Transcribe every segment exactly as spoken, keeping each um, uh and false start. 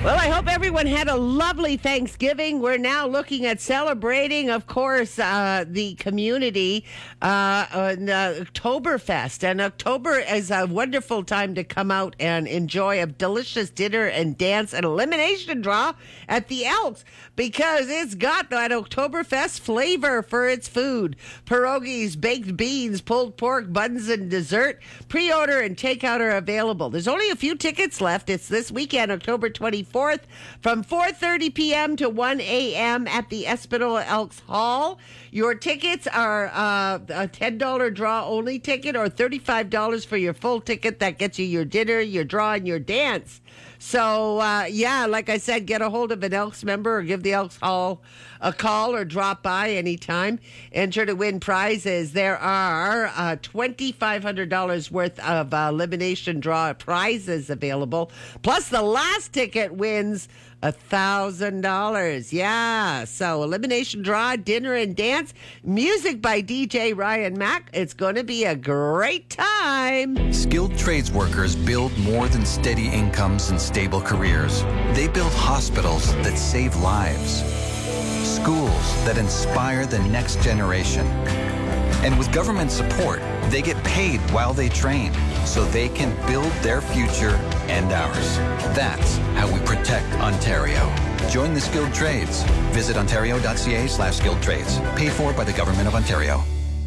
Well, I hope everyone had a lovely Thanksgiving. We're now looking at celebrating, of course, uh, the community uh, on uh, Oktoberfest. And October is a wonderful time to come out and enjoy a delicious dinner and dance and elimination draw at the Elks, because it's got that Oktoberfest flavor for its food. Pierogies, baked beans, pulled pork, buns, and dessert. Pre-order and takeout are available. There's only a few tickets left. It's this weekend, October twenty-fourth, from four thirty p.m. to one a.m. at the Espanola Elks Hall. Your tickets are uh, a ten dollars draw only ticket, or thirty-five dollars for your full ticket. That gets you your dinner, your draw, and your dance. So, uh, yeah, like I said, get a hold of an Elks member or give the Elks Hall a call or drop by anytime. Enter to win prizes. There are uh, two thousand five hundred dollars worth of uh, elimination draw prizes available. Plus, the last ticket wins one thousand dollars. Yeah. So, elimination draw, dinner and dance, music by D J Ryan Mack. It's going to be a great time. Skilled trades workers build more than steady incomes and stable careers. They build hospitals that save lives, schools that inspire the next generation. And with government support, they get paid while they train, so they can build their future and ours. That's how we protect Ontario. Join the skilled trades. Visit ontario.ca slash skilled trades. Paid for by the Government of Ontario.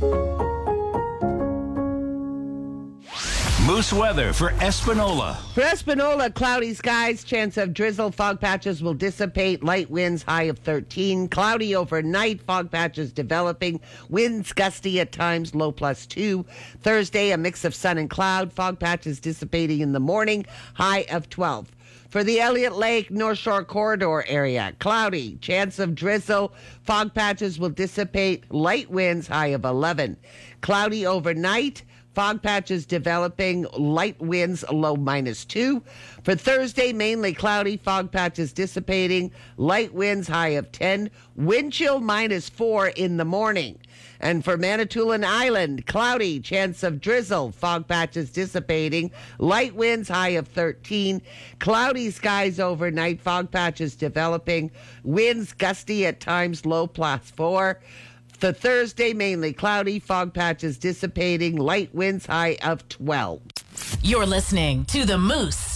Moose weather for Espanola. For Espanola, cloudy skies, chance of drizzle, fog patches will dissipate, light winds, high of thirteen. Cloudy overnight, fog patches developing, winds gusty at times, low plus two. Thursday, a mix of sun and cloud, fog patches dissipating in the morning, high of twelve. For the Elliott Lake North Shore Corridor area, cloudy, chance of drizzle, fog patches will dissipate, light winds, high of eleven. Cloudy overnight, fog patches developing, light winds, low minus two. For Thursday, mainly cloudy, fog patches dissipating, light winds, high of ten. Wind chill minus four in the morning. And for Manitoulin Island, cloudy, chance of drizzle, fog patches dissipating, light winds, high of thirteen. Cloudy skies overnight, fog patches developing, winds gusty at times, low plus four. For Thursday, mainly cloudy, fog patches dissipating, light winds, high of twelve. You're listening to The Moose.